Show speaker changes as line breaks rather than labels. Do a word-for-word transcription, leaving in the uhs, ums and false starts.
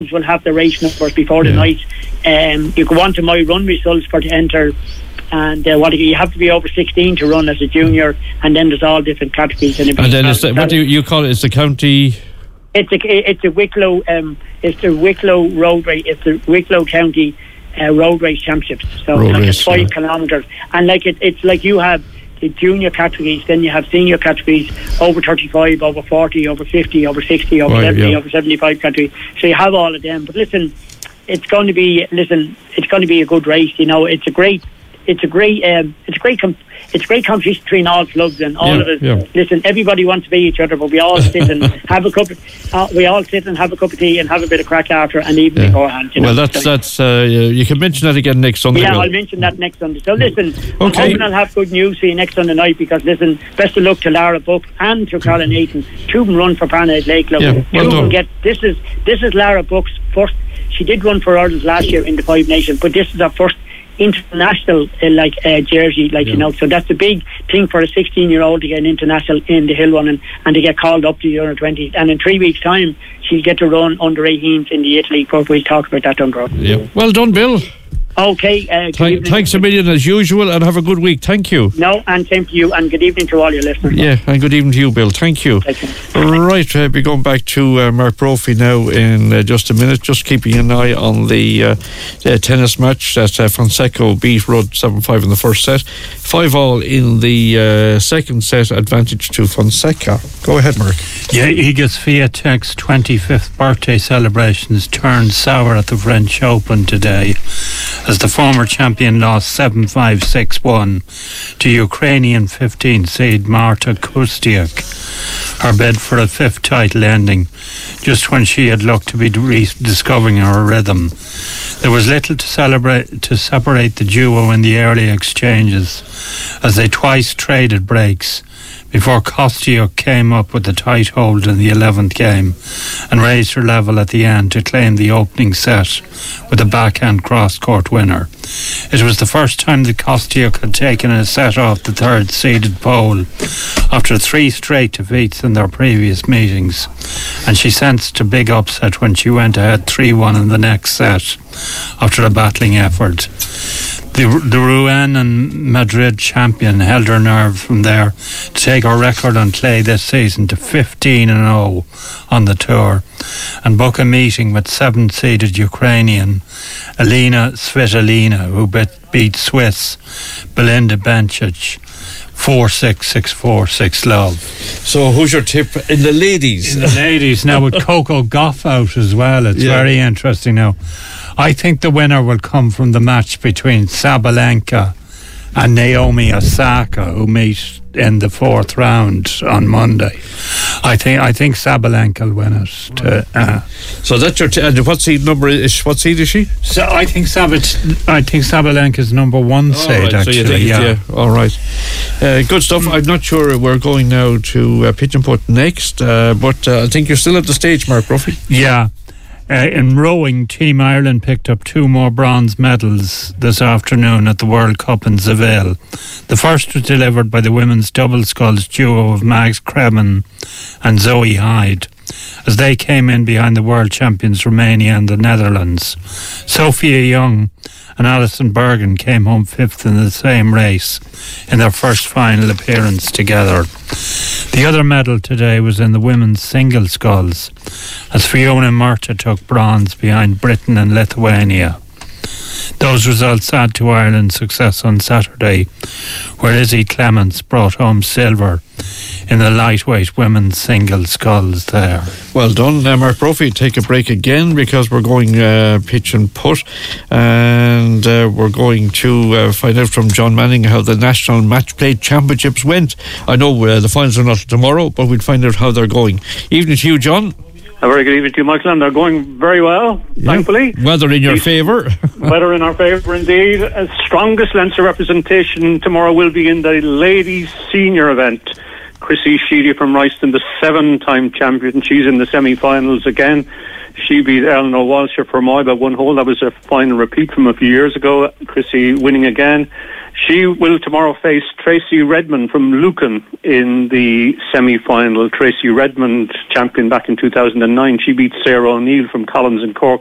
will have the race numbers before the
Yeah.
night. Um, you go on to my run results for to enter, and uh, what you have to be over sixteen to run as a junior, and then there's all different categories. And,
And then it's the, what do you, you call it? It's the county.
It's a it's a Wicklow um it's the Wicklow road race. It's the Wicklow County uh, road race championships. So
Road
like
race,
it's five
yeah.
kilometres, and like it, it's like you have the junior categories, then you have senior categories over thirty-five, over forty, over fifty, over sixty, over
Right,
seventy,
yeah.
over seventy-five category. So you have all of them. But listen, it's going to be listen. It's going to be a good race. You know, it's a great. It's a great. Um, it's a great. Com- it's a great competition between all clubs and all
Yeah,
of us.
yeah.
Listen, everybody wants to be each other, but we all sit and have a cup. Uh, we all sit and have a cup of tea and have a bit of crack after, and even
Yeah.
beforehand. You know?
Well, that's
So-
that's. Uh, you can mention that again next Sunday.
yeah,
Bill.
I'll mention that next Sunday. So listen, I'm
Okay.
hoping I'll have good news for you next Sunday night, because listen, best of luck to Lara Buck and to Colin Nathan. Two of them run for Parnhead Lake Club.
Yeah,
Two
well
of them
done.
get this is this is Lara Buck's first. She did run for Ireland last year in the Five Nations, but this is her first international uh, like uh, jersey, like
Yeah.
you know. So that's a big thing for a sixteen-year-old to get an international in the hill running and to get called up to the under twenties. And in three weeks' time, she'll get to run under eighteens in the Italy Cup. We'll talk about that down the road.
Yeah. Well done, Bill.
Okay. Uh, good
Th-
evening.
thanks a million as usual, and have a good week. Thank you.
No, and same to you, and good evening to all your listeners.
Yeah, and good evening to you, Bill. Thank you.
Thank you.
Right, uh, we're going back to uh, Mark Brophy now in uh, just a minute. Just keeping an eye on the, uh, the tennis match that uh, Fonseca beat Rudd seven five in the first set. five all in the uh, second set, advantage to Fonseca. Go ahead, Mark.
Yeah, Iga Swiatek's twenty-fifth birthday celebrations turned sour at the French Open today, as the former champion lost seven five six one to Ukrainian fifteen seed Marta Kostyuk, her bid for a fifth title ending just when she had looked to be rediscovering her rhythm. There was little to celebrate to separate the duo in the early exchanges, as they twice traded breaks before Kostyuk came up with a tight hold in the eleventh game and raised her level at the end to claim the opening set with a backhand cross-court winner. It was the first time that Kostyuk had taken a set off the third-seeded pole after three straight defeats in their previous meetings, and she sensed a big upset when she went ahead three one in the next set after a battling effort. The, the Rouen and Madrid champion held her nerve from there to take her record on clay this season to fifteen and oh on the tour and book a meeting with seventh-seeded Ukrainian Elena Svitolina, who beat, beat Swiss Belinda Bencic four six, six four, six love.
So who's your tip in the ladies?
In the ladies now with Coco Gauff out as well. It's
Yeah.
very interesting now. I think the winner will come from the match between Sabalenka and Naomi Osaka, who meet in the fourth round on Monday. I think I think Sabalenka will win it. To, uh,
So that's your. T- and what seed number is? What seed is she?
so I think Sabat I think Sabalenka's number one seed.
All right,
actually,
so you think,
yeah.
yeah. All right. Uh, good stuff. I'm not sure we're going now to uh, Pitch and Putt next, uh, but uh, I think you're still at the stage, Mark Brophy.
Yeah. Uh, in rowing, Team Ireland picked up two more bronze medals this afternoon at the World Cup in Seville. The first was delivered by the women's double sculls duo of Max Kremen and Zoe Hyde, as they came in behind the world champions Romania and the Netherlands. Sophia Young and Alison Bergen came home fifth in the same race in their first final appearance together. The other medal today was in the women's single sculls, as Fiona Murta took bronze behind Britain and Lithuania. Those results add to Ireland's success on Saturday, where Izzy Clements brought home silver in the lightweight women's single sculls there.
Well done, uh, Mark Brophy. Take a break again because we're going uh, pitch and putt, and uh, we're going to uh, find out from John Manning how the National Match Play Championships went. I know uh, the finals are not tomorrow, but we'll find out how they're going. Evening to you, John.
A very good evening to you, Michael, and they're going very well,
Yeah.
thankfully.
Weather in your
Yes.
favour.
Weather in our favour indeed. A strongest Leinster representation tomorrow will be in the ladies' senior event. Chrissy Sheedy from Royston, the seven-time champion. She's in the semi-finals again. She beat Eleanor Walsh for Moy by one hole. That was a final repeat from a few years ago. Chrissy winning again. She will tomorrow face Tracy Redmond from Lucan in the semi-final. Tracy Redmond, champion back in two thousand nine. She beat Sarah O'Neill from Collins and Cork